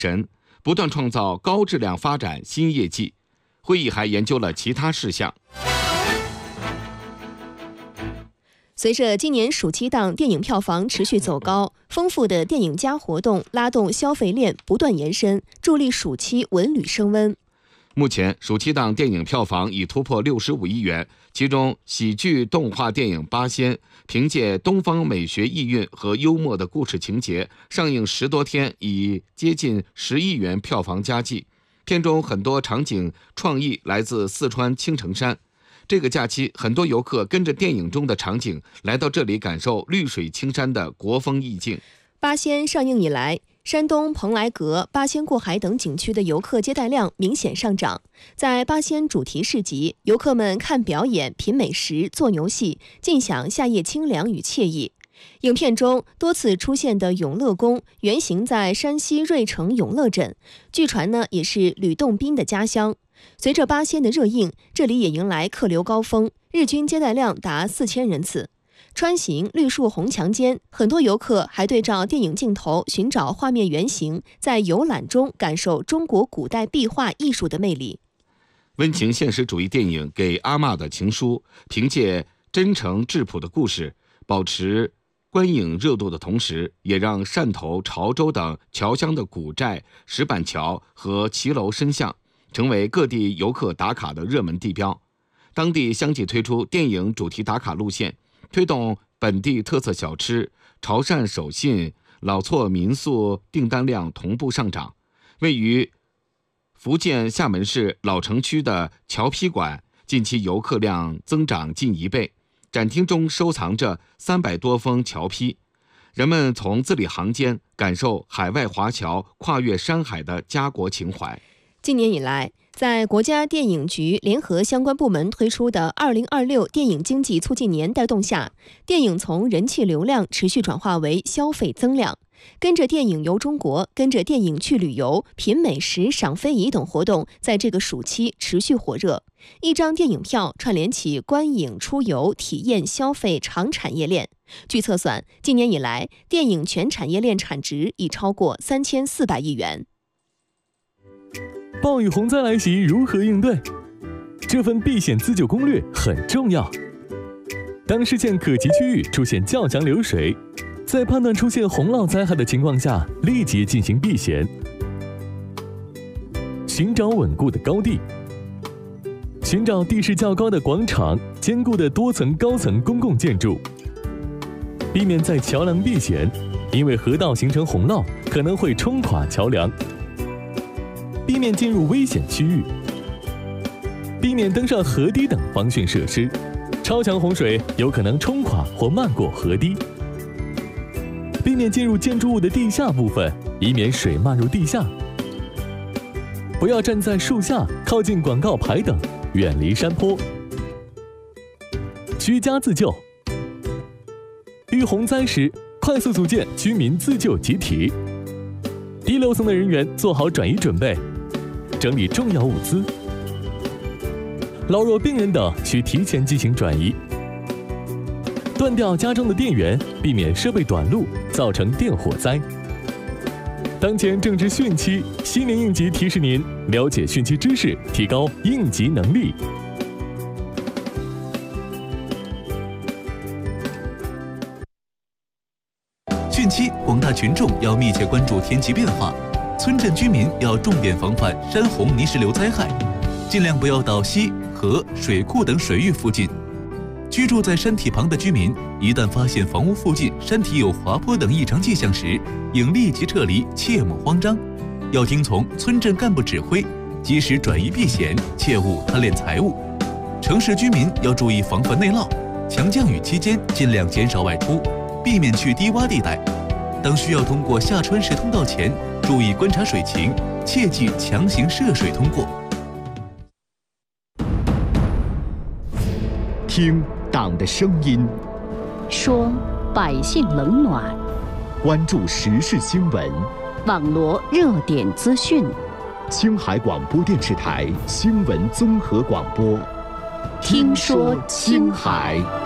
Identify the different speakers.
Speaker 1: 神，不断创造高质量发展新业绩。会议还研究了其他事项。
Speaker 2: 随着今年暑期档电影票房持续走高，丰富的电影加活动拉动消费链不断延伸，助力暑期文旅升温。
Speaker 1: 目前，暑期档电影票房已突破65亿元，其中喜剧动画电影《八仙》凭借东方美学意蕴和幽默的故事情节，上映10多天，已接近10亿元票房佳绩。片中很多场景创意来自四川青城山。这个假期，很多游客跟着电影中的场景来到这里，感受绿水青山的国风意境。
Speaker 2: 八仙上映以来，山东蓬莱阁、八仙过海等景区的游客接待量明显上涨。在八仙主题市集，游客们看表演、品美食、做牛戏，尽享夏夜清凉与惬意。影片中多次出现的永乐宫原型在山西芮城永乐镇，据传呢也是吕洞宾的家乡。随着八仙的热映，这里也迎来客流高峰，日均接待量达4000人次。穿行绿树红墙间，很多游客还对照电影镜头寻找画面原型，在游览中感受中国古代壁画艺术的魅力。
Speaker 1: 温情现实主义电影《给阿嬷的情书》凭借真诚质朴的故事，保持观影热度的同时，也让汕头、潮州等侨乡的古寨、石板桥和骑楼深巷成为各地游客打卡的热门地标。当地相继推出电影主题打卡路线，推动本地特色小吃、潮汕手信、老厝民宿订单量同步上涨。位于福建厦门市老城区的侨批馆，近期游客量增长近1倍。展厅中收藏着300多封侨批，人们从字里行间感受海外华侨跨越山海的家国情怀。
Speaker 2: 今年以来，在国家电影局联合相关部门推出的2026电影经济促进年带动下，电影从人气流量持续转化为消费增量。跟着电影游中国、跟着电影去旅游、品美食、赏非遗等活动在这个暑期持续火热。一张电影票串联起观影、出游、体验、消费长产业链。据测算，今年以来，电影全产业链产值已超过3400亿元。
Speaker 3: 暴雨洪灾来袭，如何应对？这份避险自救攻略很重要。当视线可及区域出现较强流水，在判断出现洪涝灾害的情况下，立即进行避险。寻找稳固的高地，寻找地势较高的广场、坚固的多层高层公共建筑，避免在桥梁避险，因为河道形成洪涝可能会冲垮桥梁。避免进入危险区域，避免登上河堤等防汛设施，超强洪水有可能冲垮或漫过河堤。避免进入建筑物的地下部分，以免水漫入地下。不要站在树下、靠近广告牌等，远离山坡。居家自救，遇洪灾时，快速组建居民自救集体。低楼层的人员做好转移准备，整理重要物资。老弱病人等需提前进行转移。断掉家中的电源，避免设备短路，造成电火灾。当前正值汛期，新年应急提示您了解汛期知识，提高应急能力。
Speaker 4: 汛期，广大群众要密切关注天气变化，村镇居民要重点防范山洪泥石流灾害，尽量不要到溪、河、水库等水域附近。居住在山体旁的居民，一旦发现房屋附近山体有滑坡等异常迹象时，应立即撤离，切莫慌张。要听从村镇干部指挥，及时转移避险，切勿贪恋财物。城市居民要注意防范内涝，强降雨期间尽量减少外出，避免去低洼地带。当需要通过下川石通道前，注意观察水情，切忌强行涉水通过。
Speaker 5: 听党的声音，
Speaker 6: 说百姓冷暖，
Speaker 5: 关注时事新闻，
Speaker 6: 网罗热点资讯。
Speaker 5: 青海广播电视台新闻综合广播，
Speaker 6: 听说青海。